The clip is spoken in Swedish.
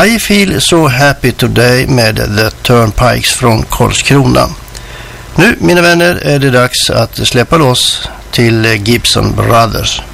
I Feel So Happy Today med The Turnpikes från Karlskrona. Nu, mina vänner, är det dags att släppa loss till Gibson Brothers.